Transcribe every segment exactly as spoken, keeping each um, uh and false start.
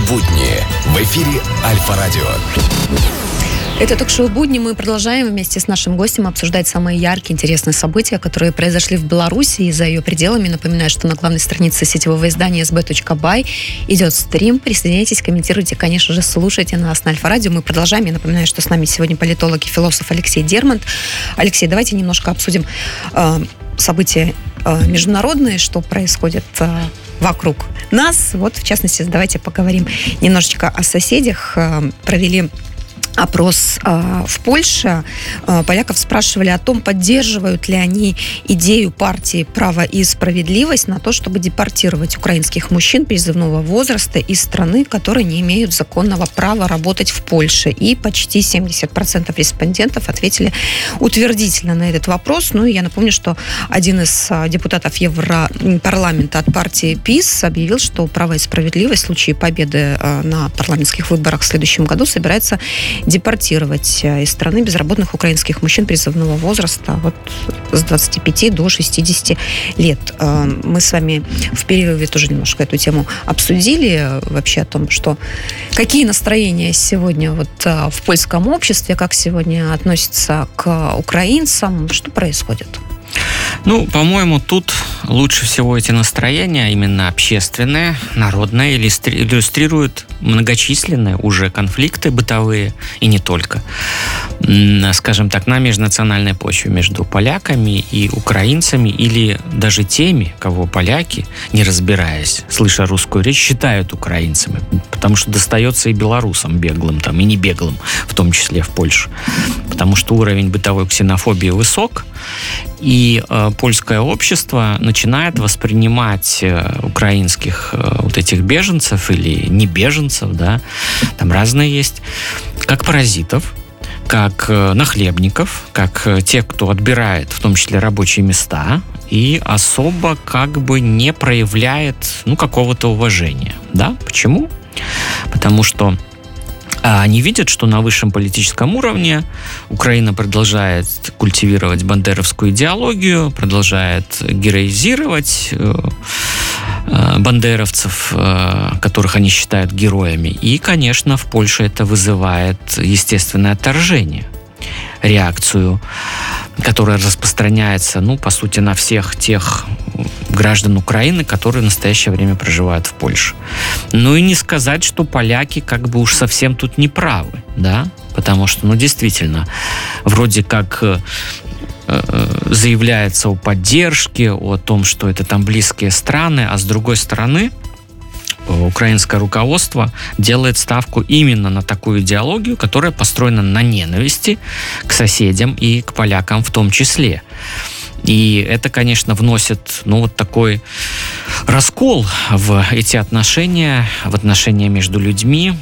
будни в эфире Альфа-радио. Это ток-шоу «Будни». Мы продолжаем вместе с нашим гостем обсуждать самые яркие, интересные события, которые произошли в Беларуси и за ее пределами. Напоминаю, что на главной странице сетевого издания эс бэ точка бай идет стрим. Присоединяйтесь, комментируйте, конечно же, слушайте нас на Альфа-радио. Мы продолжаем. Я напоминаю, что с нами сегодня политолог и философ Алексей Дермонт. Алексей, давайте немножко обсудим э, события э, международные, что происходит э, вокруг нас. Вот, в частности, давайте поговорим немножечко о соседях. Э, провели опрос э, в Польше. Э, поляков спрашивали о том, поддерживают ли они идею партии «Право и справедливость» на то, чтобы депортировать украинских мужчин призывного возраста из страны, которые не имеют законного права работать в Польше. И почти семьдесят процентов респондентов ответили утвердительно на этот вопрос. Ну и я напомню, что один из депутатов Европарламента от партии ПиС объявил, что «Право и справедливость» в случае победы э, на парламентских выборах в следующем году собирается депортировать из страны безработных украинских мужчин призывного возраста вот с двадцати пяти до шестидесяти лет. Мы с вами в перерыве тоже немножко эту тему обсудили, вообще о том, что какие настроения сегодня вот в польском обществе, как сегодня относятся к украинцам, что происходит? Ну, по-моему, тут лучше всего эти настроения, именно общественные, народные, иллюстрируют многочисленные уже конфликты бытовые, и не только, скажем так, на межнациональной почве между поляками и украинцами, или даже теми, кого поляки, не разбираясь, слыша русскую речь, считают украинцами, потому что достается и белорусам беглым, там, и не беглым, в том числе в Польше, потому что уровень бытовой ксенофобии высок, и э, польское общество начинает воспринимать э, украинских э, вот этих беженцев или не беженцев, да, там разные есть, как паразитов, как э, нахлебников, как э, тех, кто отбирает в том числе рабочие места и особо как бы не проявляет, ну, какого-то уважения, да. Почему? Потому что они видят, что на высшем политическом уровне Украина продолжает культивировать бандеровскую идеологию, продолжает героизировать бандеровцев, которых они считают героями. И, конечно, в Польше это вызывает естественное отторжение, реакцию, которая распространяется, ну, по сути, на всех тех граждан Украины, которые в настоящее время проживают в Польше. Ну и не сказать, что поляки как бы уж совсем тут не правы, да, потому что, ну, действительно, вроде как э, э, заявляется о поддержке, о том, что это там близкие страны, а с другой стороны, украинское руководство делает ставку именно на такую идеологию, которая построена на ненависти к соседям и к полякам в том числе. И это, конечно, вносит, ну, вот такой раскол в эти отношения, в отношения между людьми.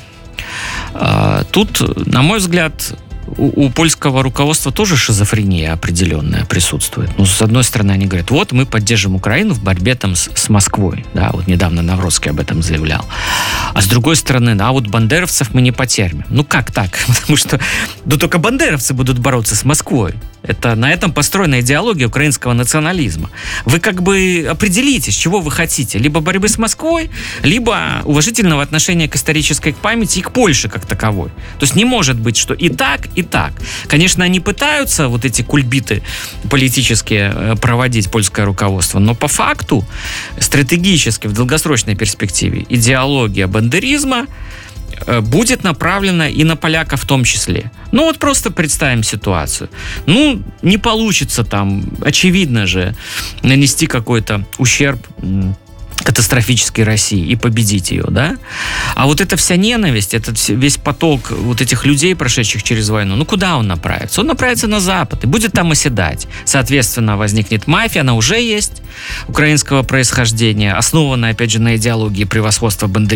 Тут, на мой взгляд, у, у польского руководства тоже шизофрения определенная присутствует. Ну, с одной стороны, они говорят, вот мы поддержим Украину в борьбе там с, с Москвой. Да, вот недавно Навроцкий об этом заявлял. А с другой стороны, да, вот бандеровцев мы не потерпим. Ну, как так? Потому что да, только бандеровцы будут бороться с Москвой. Это, на этом построена идеология украинского национализма. Вы как бы определитесь, чего вы хотите. Либо борьбы с Москвой, либо уважительного отношения к исторической памяти и к Польше как таковой. То есть не может быть, что и так, и так. Конечно, они пытаются вот эти кульбиты политические проводить, польское руководство, но по факту стратегически в долгосрочной перспективе идеология бандеризма будет направлена и на поляков в том числе. Ну вот просто представим ситуацию. Ну, не получится там, очевидно же, нанести какой-то ущерб катастрофической России и победить ее, да? А вот эта вся ненависть, этот весь поток вот этих людей, прошедших через войну, ну куда он направится? Он направится на Запад и будет там оседать. Соответственно, возникнет мафия, она уже есть, украинского происхождения, основанная, опять же, на идеологии превосходства бандеровцев